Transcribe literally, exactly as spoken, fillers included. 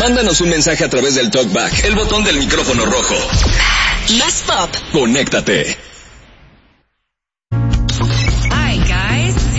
Mándanos un mensaje a través del TalkBack, el botón del micrófono rojo. Más pop. Conéctate.